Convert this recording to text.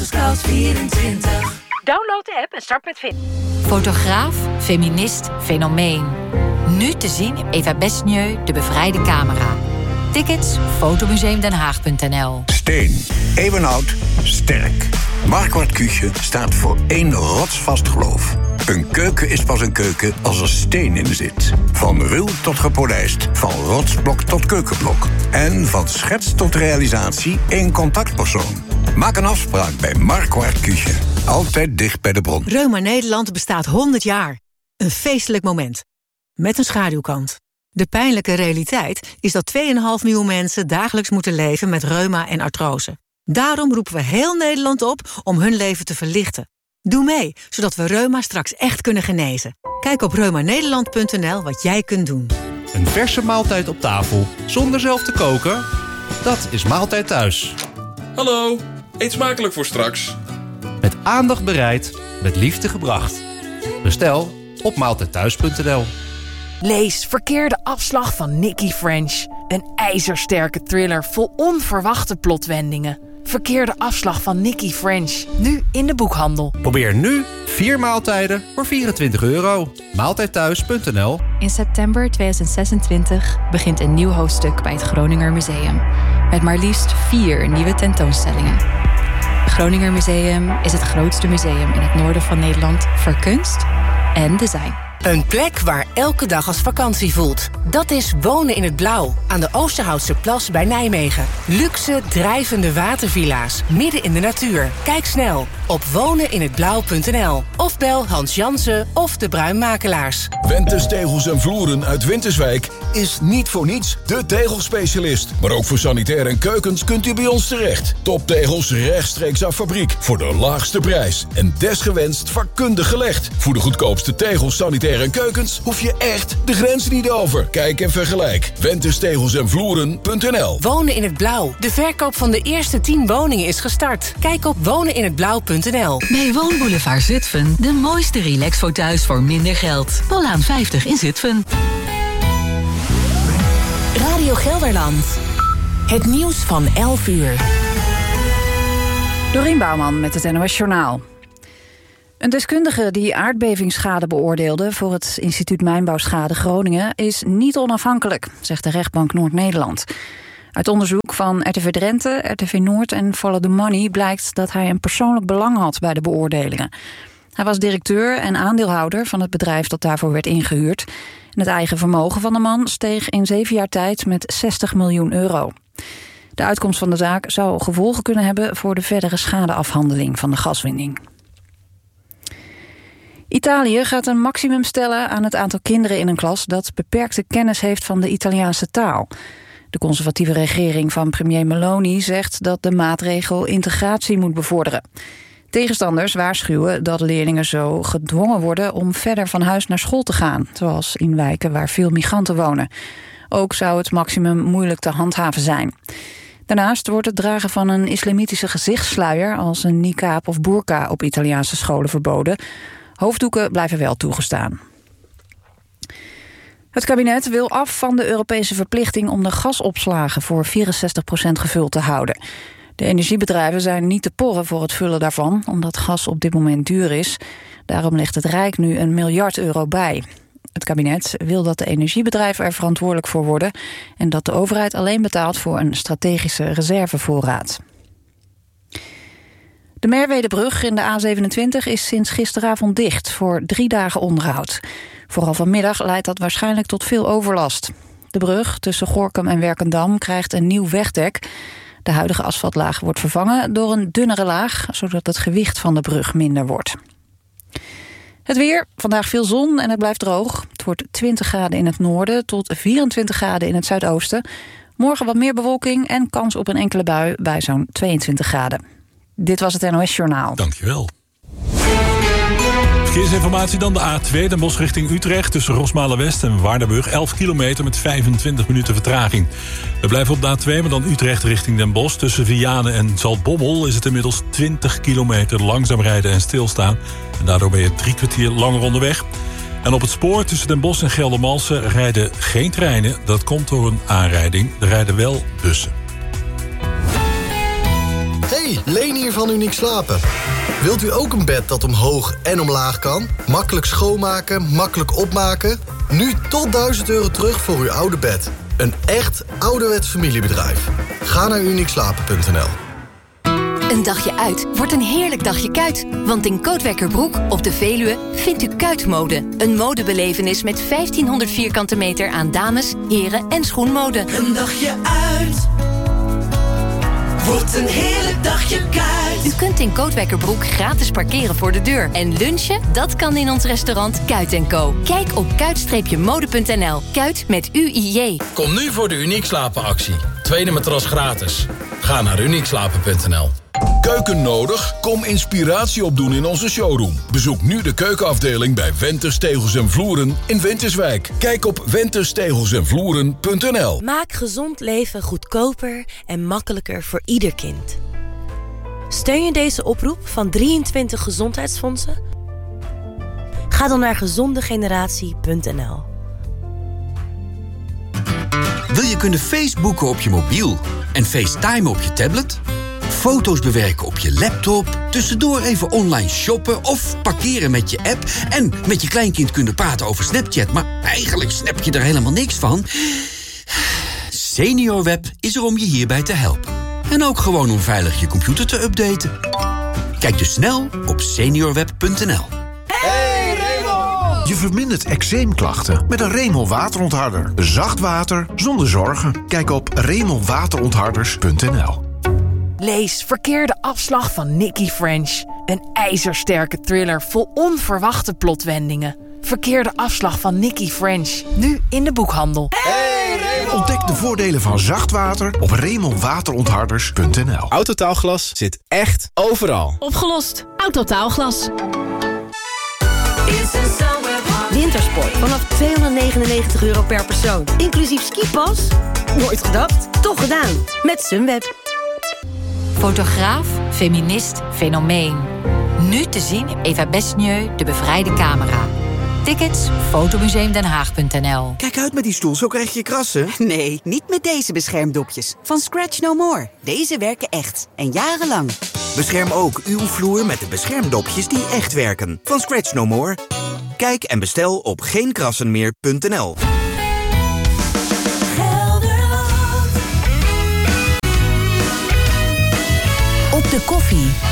Scout24. Download de app en start met Fit. Fotograaf, feminist, fenomeen. Nu te zien Eva Besnieu, de bevrijde camera. Tickets, fotomuseumdenhaag.nl. Steen, eeuwenoud, sterk. Marquardt Küche staat voor één rotsvast geloof. Een keuken is pas een keuken als er steen in zit. Van ruw tot gepolijst, van rotsblok tot keukenblok. En van schets tot realisatie één contactpersoon. Maak een afspraak bij Marquardt Küche. Altijd dicht bij de bron. Reuma Nederland bestaat 100 jaar. Een feestelijk moment. Met een schaduwkant. De pijnlijke realiteit is dat 2,5 miljoen mensen dagelijks moeten leven met reuma en artrose. Daarom roepen we heel Nederland op om hun leven te verlichten. Doe mee, zodat we reuma straks echt kunnen genezen. Kijk op reumanederland.nl wat jij kunt doen. Een verse maaltijd op tafel, zonder zelf te koken? Dat is Maaltijd Thuis. Hallo, eet smakelijk voor straks. Met aandacht bereid, met liefde gebracht. Bestel op maaltijdthuis.nl. Lees Verkeerde afslag van Nikki French. Een ijzersterke thriller vol onverwachte plotwendingen. Verkeerde afslag van Nikki French. Nu in de boekhandel. Probeer nu 4 maaltijden voor €24. Maaltijdthuis.nl. In september 2026 begint een nieuw hoofdstuk bij het Groninger Museum. Met maar liefst 4 nieuwe tentoonstellingen. Het Groninger Museum is het grootste museum in het noorden van Nederland voor kunst en design. Een plek waar elke dag als vakantie voelt. Dat is Wonen in het Blauw, aan de Oosterhoutse Plas bij Nijmegen. Luxe, drijvende watervilla's, midden in de natuur. Kijk snel op woneninhetblauw.nl. Of bel Hans Jansen of de Bruinmakelaars. Wentes Tegels en Vloeren uit Winterswijk is niet voor niets de tegelspecialist. Maar ook voor sanitair en keukens kunt u bij ons terecht. Toptegels rechtstreeks af fabriek voor de laagste prijs. En desgewenst vakkundig gelegd. Voor de goedkoopste tegels, sanitair en keukens hoef je echt de grens niet over. Kijk en vergelijk. wentestegelsенvloeren.nl. Wonen in het Blauw. De verkoop van de eerste 10 woningen is gestart. Kijk op woneninhetblauw.nl. Bij Woonboulevard Zutphen. De mooiste relaxfoto's voor minder geld. Paulaan 50 in Zutphen. Radio Gelderland. Het nieuws van 11 uur. Dorien Bouwman met het NOS Journaal. Een deskundige die aardbevingsschade beoordeelde voor het Instituut Mijnbouwschade Groningen is niet onafhankelijk, zegt de rechtbank Noord-Nederland. Uit onderzoek van RTV Drenthe, RTV Noord en Follow the Money blijkt dat hij een persoonlijk belang had bij de beoordelingen. Hij was directeur en aandeelhouder van het bedrijf dat daarvoor werd ingehuurd. En het eigen vermogen van de man steeg in 7 jaar tijd met €60 miljoen. De uitkomst van de zaak zou gevolgen kunnen hebben voor de verdere schadeafhandeling van de gaswinning. Italië gaat een maximum stellen aan het aantal kinderen in een klas dat beperkte kennis heeft van de Italiaanse taal. De conservatieve regering van premier Meloni zegt dat de maatregel integratie moet bevorderen. Tegenstanders waarschuwen dat leerlingen zo gedwongen worden om verder van huis naar school te gaan, zoals in wijken waar veel migranten wonen. Ook zou het maximum moeilijk te handhaven zijn. Daarnaast wordt het dragen van een islamitische gezichtssluier als een niqab of burka op Italiaanse scholen verboden. Hoofddoeken blijven wel toegestaan. Het kabinet wil af van de Europese verplichting om de gasopslagen voor 64% gevuld te houden. De energiebedrijven zijn niet te porren voor het vullen daarvan, omdat gas op dit moment duur is. Daarom legt het Rijk nu €1 miljard bij. Het kabinet wil dat de energiebedrijven er verantwoordelijk voor worden en dat de overheid alleen betaalt voor een strategische reservevoorraad. De Merwedebrug in de A27 is sinds gisteravond dicht voor 3 dagen onderhoud. Vooral vanmiddag leidt dat waarschijnlijk tot veel overlast. De brug tussen Gorinchem en Werkendam krijgt een nieuw wegdek. De huidige asfaltlaag wordt vervangen door een dunnere laag, zodat het gewicht van de brug minder wordt. Het weer, vandaag veel zon en het blijft droog. Het wordt 20 graden in het noorden tot 24 graden in het zuidoosten. Morgen wat meer bewolking en kans op een enkele bui bij zo'n 22 graden. Dit was het NOS Journaal. Dankjewel. Verkeersinformatie dan de A2, Den Bosch richting Utrecht. Tussen Rosmalen-West en Waardenburg. 11 kilometer met 25 minuten vertraging. We blijven op de A2, maar dan Utrecht richting Den Bosch. Tussen Vianen en Zaltbommel is het inmiddels 20 kilometer langzaam rijden en stilstaan. En daardoor ben je 3 kwartier langer onderweg. En op het spoor tussen Den Bosch en Geldermalsen rijden geen treinen. Dat komt door een aanrijding. Er rijden wel bussen. Hey, Leen hier van Uniek Slapen. Wilt u ook een bed dat omhoog en omlaag kan? Makkelijk schoonmaken, makkelijk opmaken? Nu tot €1000 terug voor uw oude bed. Een echt ouderwets familiebedrijf. Ga naar uniekslapen.nl. Een dagje uit wordt een heerlijk dagje kuit. Want in Kootwekkerbroek op de Veluwe vindt u kuitmode. Een modebelevenis met 1500 vierkante meter aan dames, heren en schoenmode. Een dagje uit wordt een heerlijk dagje kuit. U kunt in Kootwekkerbroek gratis parkeren voor de deur. En lunchen, dat kan in ons restaurant Kuit & Co. Kijk op kuit-mode.nl. Kuit met UIJ. Kom nu voor de Uniek Slapen actie. Tweede matras gratis. Ga naar uniekslapen.nl. Keuken nodig? Kom inspiratie opdoen in onze showroom. Bezoek nu de keukenafdeling bij Wenters Tegels en Vloeren in Winterswijk. Kijk op wenterstegelsенvloeren.nl. Maak gezond leven goedkoper en makkelijker voor ieder kind. Steun je deze oproep van 23 gezondheidsfondsen? Ga dan naar gezondegeneratie.nl. Wil je kunnen Facebooken op je mobiel en FaceTime op je tablet? Foto's bewerken op je laptop, tussendoor even online shoppen of parkeren met je app en met je kleinkind kunnen praten over Snapchat, maar eigenlijk snap je er helemaal niks van? SeniorWeb is er om je hierbij te helpen. En ook gewoon om veilig je computer te updaten. Kijk dus snel op seniorweb.nl. Hey Remol! Je vermindert eczeemklachten met een Remol waterontharder. Zacht water zonder zorgen. Kijk op remolwaterontharders.nl. Lees Verkeerde afslag van Nicky French. Een ijzersterke thriller vol onverwachte plotwendingen. Verkeerde afslag van Nicky French. Nu in de boekhandel. Ontdek de voordelen van zacht water op remolwaterontharders.nl. Autotaalglas zit echt overal. Opgelost. Autotaalglas. Wintersport vanaf €299 per persoon. Inclusief skipas? Nooit gedacht, toch gedaan. Met Sunweb. Fotograaf, feminist, fenomeen. Nu te zien Eva Besnieu, De Bevrijde Camera. Tickets, fotomuseumdenhaag.nl. Kijk uit met die stoel, zo krijg je krassen. Nee, niet met deze beschermdopjes. Van Scratch No More. Deze werken echt. En jarenlang. Bescherm ook uw vloer met de beschermdopjes die echt werken. Van Scratch No More. Kijk en bestel op geenkrassenmeer.nl. Op de koffie.